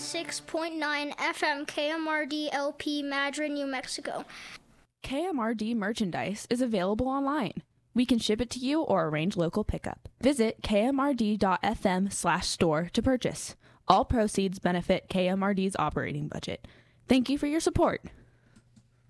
96.9 FM KMRD LP Madrid, New Mexico. KMRD merchandise is available online. We can ship it to you or arrange local pickup. Visit kmrd.fm/store to purchase. All proceeds benefit KMRD's operating budget. Thank you for your support.